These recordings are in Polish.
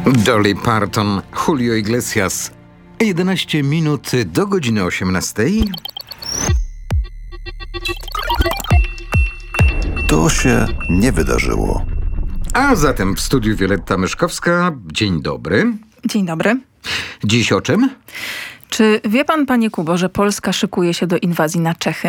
Dolly Parton, Julio Iglesias. 11 minut do godziny 18. To się nie wydarzyło. A zatem w studiu Wioletta Myszkowska. Dzień dobry. Dzień dobry. Dziś o czym? Czy wie pan, panie Kubo, że Polska szykuje się do inwazji na Czechy?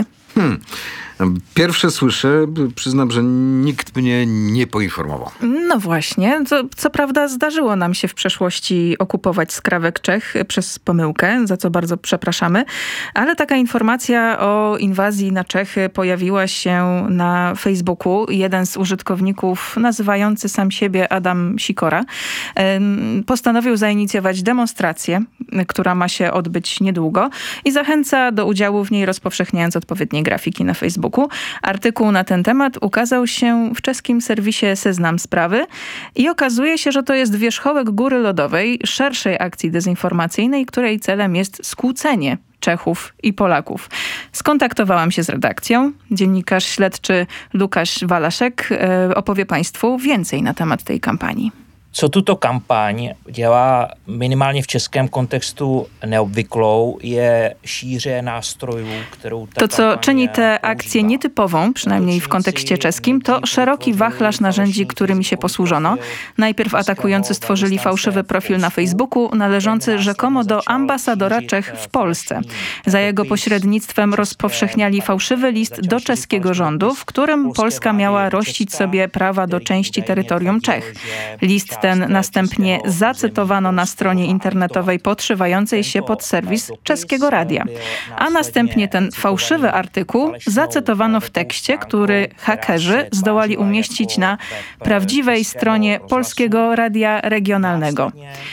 Pierwsze słyszę, przyznam, że nikt mnie nie poinformował. No właśnie. Co prawda zdarzyło nam się w przeszłości okupować skrawek Czech przez pomyłkę, za co bardzo przepraszamy, ale taka informacja o inwazji na Czechy pojawiła się na Facebooku. Jeden z użytkowników, nazywający sam siebie Adam Sikora, postanowił zainicjować demonstrację, która ma się odbyć niedługo i zachęca do udziału w niej, rozpowszechniając odpowiednie grafiki na Facebooku. Artykuł na ten temat ukazał się w czeskim serwisie Seznam Sprawy i okazuje się, że to jest wierzchołek góry lodowej, szerszej akcji dezinformacyjnej, której celem jest skłócenie Czechów i Polaków. Skontaktowałam się z redakcją. Dziennikarz śledczy Lukáš Valášek opowie Państwu więcej na temat tej kampanii. Co tuto kampaň dělá minimálně v českém kontextu neobvyklou, je šíře nástrojů, kterou ta To, co czyni tę akcję nietypową, przynajmniej w kontekście czeskim, to szeroki wachlarz narzędzi, którymi się posłużono. Najpierw atakujący stworzyli fałszywy profil na Facebooku należący rzekomo do ambasadora Czech w Polsce. Za jego pośrednictwem rozpowszechniali fałszywy list do czeskiego rządu, w którym Polska miała rościć sobie prawa do części terytorium Czech. List ten następnie zacytowano na stronie internetowej podszywającej się pod serwis czeskiego radia. A następnie ten fałszywy artykuł zacytowano w tekście, który hakerzy zdołali umieścić na prawdziwej stronie Polskiego Radia Regionalnego.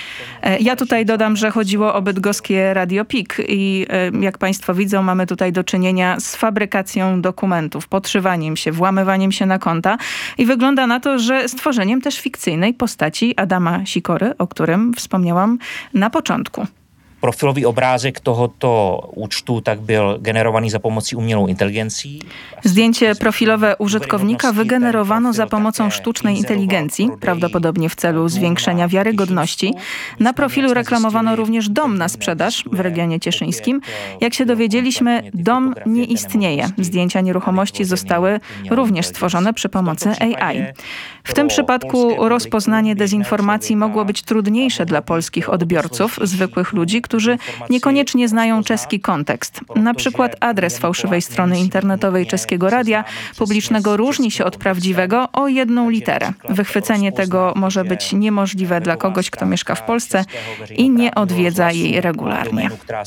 Ja tutaj dodam, że chodziło o bydgoskie Radio PIK i jak Państwo widzą, mamy tutaj do czynienia z fabrykacją dokumentów, podszywaniem się, włamywaniem się na konta i wygląda na to, że stworzeniem też fikcyjnej postaci Adama Sikory, o którym wspomniałam na początku. Profilový obrázek tohoto účtu tak byl generovaný za pomocí umělou inteligencí. Zdjęcie profilowe użytkownika wygenerowano za pomocą sztucznej inteligencji, prawdopodobnie w celu zwiększenia wiarygodności. Na profilu reklamowano również dom na sprzedaż w regionie cieszyńskim. Jak się dowiedzieliśmy, dom nie istnieje. Zdjęcia nieruchomości zostały również stworzone przy pomocy AI. W tym przypadku rozpoznanie dezinformacji mogło być trudniejsze dla polskich odbiorców, zwykłych ludzi, którzy niekoniecznie znają czeski kontekst. Na przykład adres fałszywej strony internetowej czeskiego radia publicznego różni się od prawdziwego o jedną literę. Wychwycenie tego może być niemożliwe dla kogoś, kto mieszka w Polsce i nie odwiedza jej regularnie.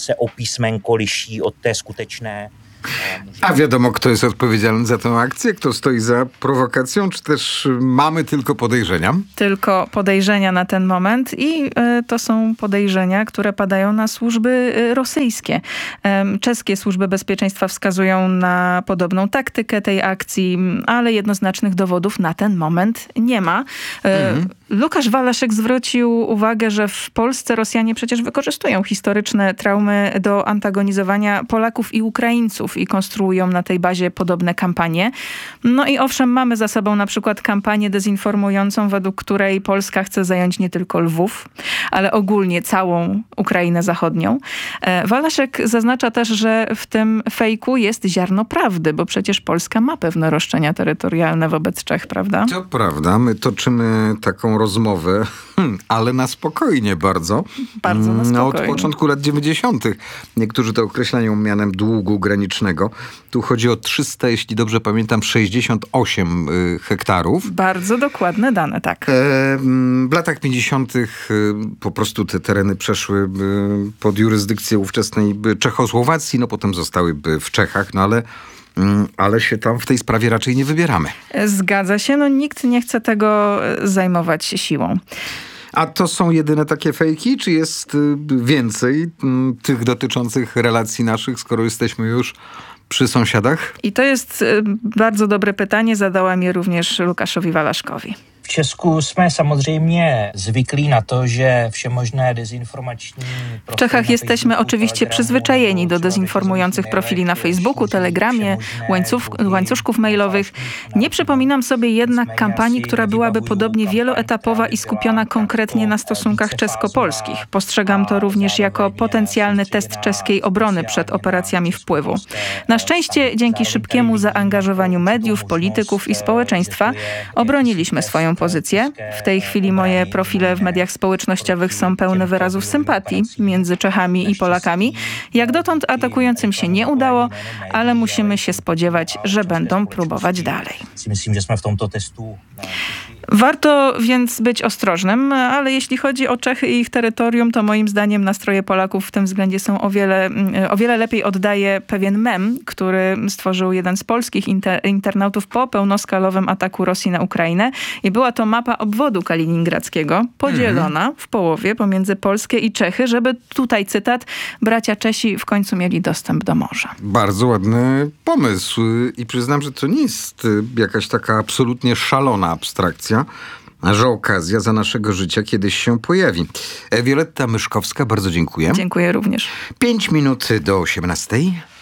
A wiadomo, kto jest odpowiedzialny za tę akcję? Kto stoi za prowokacją? Czy też mamy tylko podejrzenia? Tylko podejrzenia na ten moment i to są podejrzenia, które padają na służby rosyjskie. Czeskie służby bezpieczeństwa wskazują na podobną taktykę tej akcji, ale jednoznacznych dowodów na ten moment nie ma. Lukáš Valášek zwrócił uwagę, że w Polsce Rosjanie przecież wykorzystują historyczne traumy do antagonizowania Polaków i Ukraińców i konstruują na tej bazie podobne kampanie. No i owszem, mamy za sobą na przykład kampanię dezinformującą, według której Polska chce zająć nie tylko Lwów, ale ogólnie całą Ukrainę Zachodnią. Valášek zaznacza też, że w tym fejku jest ziarno prawdy, bo przecież Polska ma pewne roszczenia terytorialne wobec Czech, prawda? To prawda, my toczymy taką rozmowę, ale na spokojnie bardzo. Bardzo na spokojnie. Od początku lat 90. Niektórzy to określają mianem długu granicznego. Tu chodzi o 300, jeśli dobrze pamiętam, 68 hektarów. Bardzo dokładne dane, tak. W latach 50. Po prostu te tereny przeszły pod jurysdykcję ówczesnej Czechosłowacji, no potem zostały w Czechach, no ale się tam w tej sprawie raczej nie wybieramy. Zgadza się, no nikt nie chce tego zajmować siłą. A to są jedyne takie fejki, czy jest więcej tych dotyczących relacji naszych, skoro jesteśmy już przy sąsiadach? I to jest bardzo dobre pytanie, zadałam je również Lukaszowi Valáškowi. V Česku jsme samozřejmě zvyklí na to, že všemożne dezinformační W Czechach jesteśmy oczywiście przyzwyczajeni do dezinformujących profili na Facebooku, Telegramie, łańcuszków mailowych. Nie przypominam sobie jednak kampanii, która byłaby podobnie wieloetapowa i skupiona konkretnie na stosunkach czesko-polskich. Postrzegam to również jako potencjalny test czeskiej obrony przed operacjami wpływu. Na szczęście dzięki szybkiemu zaangażowaniu mediów, polityków i społeczeństwa obroniliśmy swoją pozycję. W tej chwili moje profile w mediach społecznościowych są pełne wyrazów sympatii między Czechami i Polakami. Jak dotąd atakującym się nie udało, ale musimy się spodziewać, że będą próbować dalej. Myslím, že jsme v tomto testu. Warto więc być ostrożnym, ale jeśli chodzi o Czechy i ich terytorium, to moim zdaniem nastroje Polaków w tym względzie są o wiele lepiej oddaje pewien mem, który stworzył jeden z polskich internautów po pełnoskalowym ataku Rosji na Ukrainę. I była to mapa obwodu kaliningradzkiego, podzielona w połowie pomiędzy Polskę i Czechy, żeby tutaj, cytat, bracia Czesi w końcu mieli dostęp do morza. Bardzo ładny pomysł i przyznam, że to nie jest jakaś taka absolutnie szalona abstrakcja, że okazja za naszego życia kiedyś się pojawi. Wioletta Myszkowska, bardzo dziękuję. Dziękuję również. 5 minut do 18.